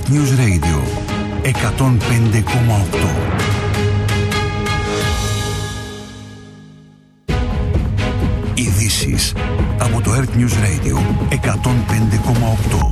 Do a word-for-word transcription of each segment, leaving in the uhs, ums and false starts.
Earth News Radio εκατόν πέντε κόμμα οκτώ. Ειδήσεις από το Earth News Radio εκατόν πέντε κόμμα οκτώ.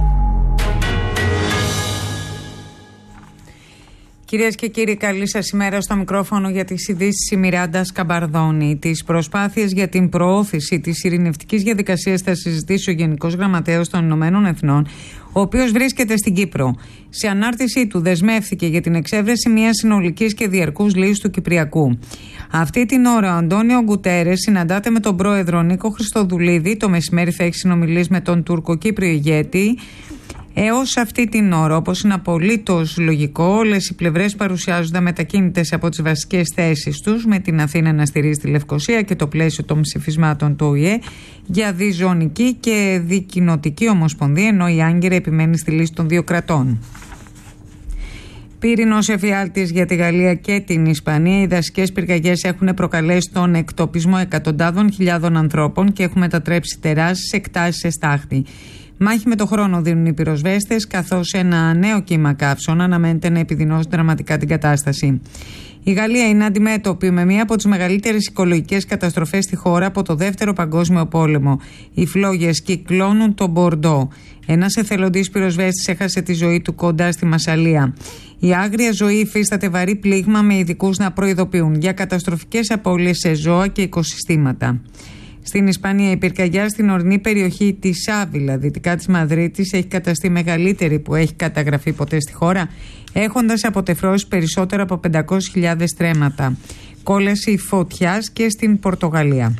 Κυρίες και κύριοι, καλή σας ημέρα. Στο μικρόφωνο για τις ειδήσεις η Μιράντα Σκαμπαρδόνη. Τις προσπάθειες για την προώθηση της ειρηνευτικής διαδικασίας θα συζητήσει ο Γενικός Γραμματέας των Ηνωμένων Εθνών, ο οποίος βρίσκεται στην Κύπρο. Σε ανάρτησή του δεσμεύθηκε για την εξέβρεση μιας συνολικής και διαρκούς λύσης του Κυπριακού. Αυτή την ώρα ο Αντώνιο Γκουτέρες συναντάται με τον πρόεδρο Νίκο Χριστοδουλίδη. Το μεσημέρι θα έχει συνομιλήσει με τον Τουρκοκύπριο ηγέτη. Έως αυτή την ώρα, όπως είναι απολύτως λογικό, όλες οι πλευρές παρουσιάζονται μετακίνητες από τις βασικές θέσεις τους, με την Αθήνα να στηρίζει τη Λευκοσία και το πλαίσιο των ψηφισμάτων του Ο Η Ε για διζωνική και δικοινοτική ομοσπονδία, ενώ η Άγκυρα επιμένει στη λύση των δύο κρατών. Πύρινος εφιάλτης για τη Γαλλία και την Ισπανία. Οι δασικές πυρκαγιές έχουν προκαλέσει τον εκτοπισμό εκατοντάδων χιλιάδων ανθρώπων και έχουν μετατρέψει τεράστιες εκτάσεις σε στάχτη. Μάχη με το χρόνο δίνουν οι πυροσβέστες, καθώς ένα νέο κύμα καύσων αναμένεται να επιδεινώσει δραματικά την κατάσταση. Η Γαλλία είναι αντιμέτωπη με μία από τις μεγαλύτερες οικολογικές καταστροφές στη χώρα από το Δεύτερο Παγκόσμιο Πόλεμο. Οι φλόγες κυκλώνουν το Μπορντό. Ένας εθελοντής πυροσβέστης έχασε τη ζωή του κοντά στη Μασσαλία. Η άγρια ζωή υφίσταται βαρύ πλήγμα, με ειδικούς να προειδοποιούν για καταστροφικές απώλειες σε ζώα και οικοσυστήματα. Στην Ισπανία, η πυρκαγιά στην ορεινή περιοχή της Άβυλα, δυτικά της Μαδρίτης, έχει καταστεί μεγαλύτερη που έχει καταγραφεί ποτέ στη χώρα, έχοντας αποτεφρώσει περισσότερα από πεντακόσιες χιλιάδες στρέμματα. Κόλαση φωτιάς και στην Πορτογαλία.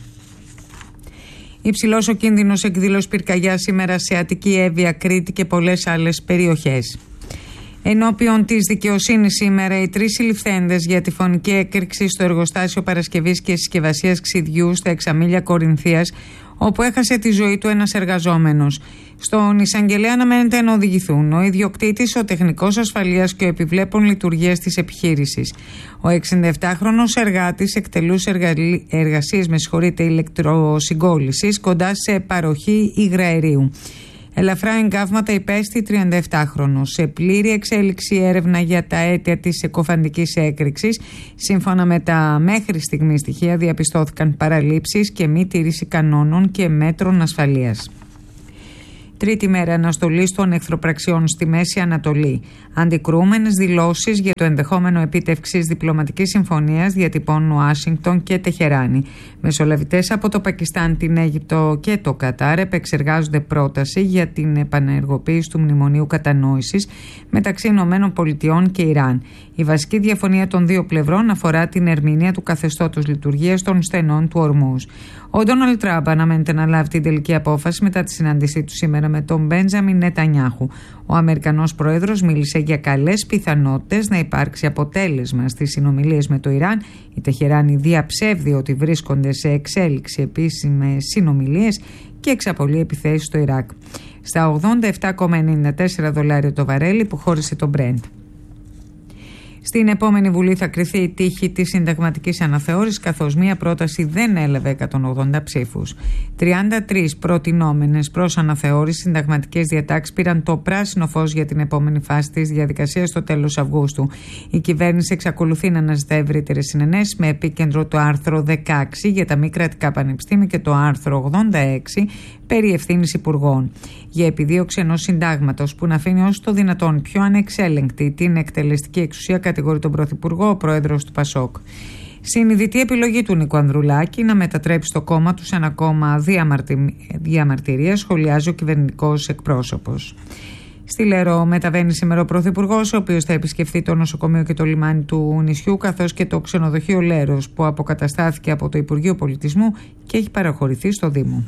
Υψηλός ο κίνδυνος εκδήλωσης πυρκαγιάς σήμερα σε Αττική, Εύβοια, Κρήτη και πολλές άλλες περιοχές. Ενώπιον της δικαιοσύνης σήμερα, οι τρεις συλληφθέντες για τη φωνική έκρηξη στο εργοστάσιο παρασκευής και συσκευασίας ξυδιού στα Εξαμήλια Κορινθίας, όπου έχασε τη ζωή του ένας εργαζόμενος. Στον εισαγγελέα αναμένεται να οδηγηθούν ο ιδιοκτήτης, ο τεχνικός ασφαλείας και ο επιβλέπων λειτουργίας της επιχείρησης. Ο εξηνταεπτάχρονος εργάτης εκτελούσε εργαλ... εργασίες με συγχωρείτε ηλεκτροσυγκόλλησης κοντά σε παροχή υγραερίου. Ελαφρά εγκάβματα υπέστη τριανταεπτάχρονος. Σε πλήρη εξέλιξη έρευνα για τα αίτια της εκοφαντικής έκρηξης. Σύμφωνα με τα μέχρι στιγμή στοιχεία, διαπιστώθηκαν παραλήψεις και μη τήρηση κανόνων και μέτρων ασφαλείας. Τρίτη μέρα αναστολής των εχθροπραξιών στη Μέση Ανατολή. Αντικρούμενες δηλώσεις για το ενδεχόμενο επίτευξης διπλωματικής συμφωνίας διατυπώνουν Ουάσιγκτον και Τεχεράνη. Μεσολαβητές από το Πακιστάν, την Αίγυπτο και το Κατάρ επεξεργάζονται πρόταση για την επανενεργοποίηση του Μνημονίου Κατανόησης μεταξύ Ηνωμένων Πολιτειών και Ιράν. Η βασική διαφωνία των δύο πλευρών αφορά την ερμηνεία του καθεστώτος λειτουργίας των στενών του Ορμούζ. Ο Ντόναλντ Τραμπ αναμένεται να λάβει την τελική απόφαση μετά τη συνάντησή του σήμερα με τον Μπέντζαμιν Νετανιάχου. Ο Αμερικανός πρόεδρος μίλησε για καλές πιθανότητες να υπάρξει αποτέλεσμα στις συνομιλίες με το Ιράν. Η Τεχεράνη διαψεύδει ότι βρίσκονται σε εξέλιξη επίσημες συνομιλίες και εξαπολύει επιθέσεις στο Ιράκ. Στα ογδόντα επτά κόμμα ενενήντα τέσσερα δολάρια το βαρέλι που χώρισε το Brent. Στην επόμενη Βουλή θα κριθεί η τύχη της συνταγματικής αναθεώρησης, καθώς μία πρόταση δεν έλαβε εκατόν ογδόντα ψήφους. τριάντα τρεις προτινόμενες προς αναθεώρηση συνταγματικές διατάξεις πήραν το πράσινο φως για την επόμενη φάση της διαδικασίας στο τέλος Αυγούστου. Η κυβέρνηση εξακολουθεί να αναζητά ευρύτερες συνενέσεις, με επίκεντρο το άρθρο δεκαέξι για τα μη κρατικά πανεπιστήμια και το άρθρο ογδόντα έξι περί ευθύνης υπουργών. Για επιδίωξη ενός συντάγματος που να αφήνει όσο το δυνατόν πιο ανεξέλεγκτη την εκτελεστική εξουσία, κατηγορεί τον Πρωθυπουργό ο πρόεδρος του Πασόκ. Συνειδητή επιλογή του Νίκου Ανδρουλάκη να μετατρέψει το κόμμα του σε ένα κόμμα διαμαρτι... διαμαρτυρία, σχολιάζει ο κυβερνητικός εκπρόσωπος. Στη Λέρο μεταβαίνει σήμερα ο Πρωθυπουργός, ο οποίος θα επισκεφθεί το νοσοκομείο και το λιμάνι του νησιού, καθώς και το ξενοδοχείο Λέρος, που αποκαταστάθηκε από το Υπουργείο Πολιτισμού και έχει παραχωρηθεί στο Δήμο.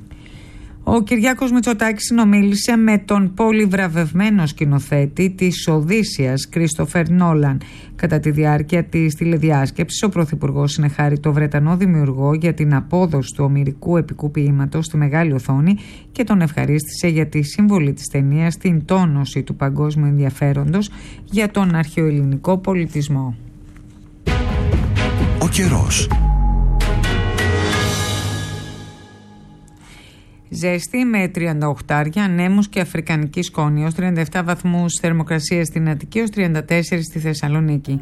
Ο Κυριάκος Μητσοτάκης συνομίλησε με τον πολυβραβευμένο σκηνοθέτη της Οδύσσιας, Κρίστοφερ Νόλαν. Κατά τη διάρκεια της τηλεδιάσκεψης, ο Πρωθυπουργός συνεχάρη το Βρετανό δημιουργό για την απόδοση του ομηρικού επικού ποίηματος στη μεγάλη οθόνη και τον ευχαρίστησε για τη συμβολή της ταινίας στην τόνωση του παγκόσμιου ενδιαφέροντος για τον αρχαιοελληνικό πολιτισμό. Ο καιρός. Ζέστη με τριάντα οκτώ, ανέμους και αφρικανική σκόνη, ως τριάντα επτά βαθμούς θερμοκρασία στην Αττική, ως τριάντα τέσσερα στη Θεσσαλονίκη.